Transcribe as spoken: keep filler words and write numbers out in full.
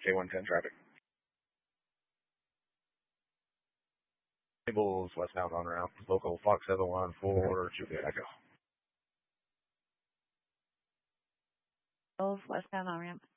K one ten traffic. Tables westbound on route. Local Fox seven one four Juliet Echo. twelve westbound on ramp.